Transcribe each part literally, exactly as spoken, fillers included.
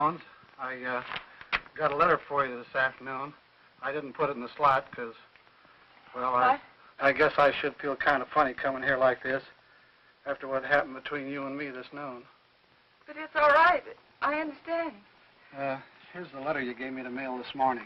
I uh, got a letter for you this afternoon. I didn't put it in the slot because, well, I, I guess I should feel kind of funny coming here like this after what happened between you and me this noon. But it's all right. I understand. Uh, here's the letter you gave me to mail this morning.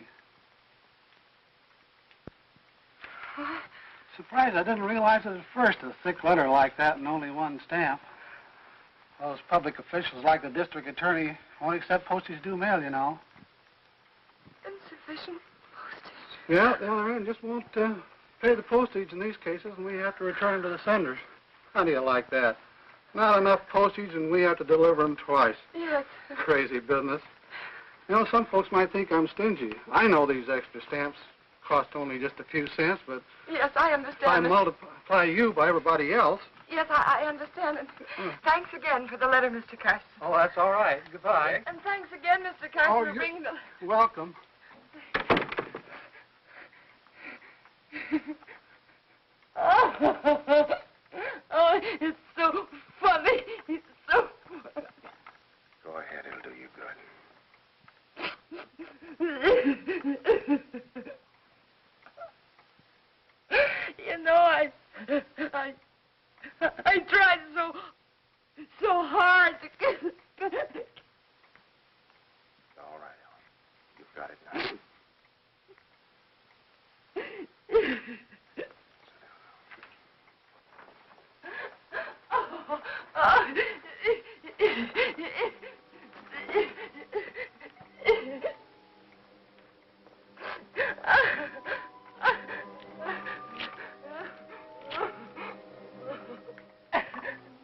What? Surprised I didn't realize it at first, a thick letter like that and only one stamp. Those public officials like the district attorney won't accept postage due mail, you know. Insufficient postage? Yeah, the other end just won't uh, pay the postage in these cases, and we have to return them to the senders. How do you like that? Not enough postage, and we have to deliver them twice. Yes. Crazy business. You know, some folks might think I'm stingy. I know these extra stamps cost only just a few cents, but yes, I if I understand. multiply you by everybody else. Yes, I, I understand. And Hmm. thanks again for the letter, Mister Carson. Oh, that's all right. Goodbye. And thanks again, Mister Carson, Oh, for you're- bringing the... Welcome. oh, oh, it's so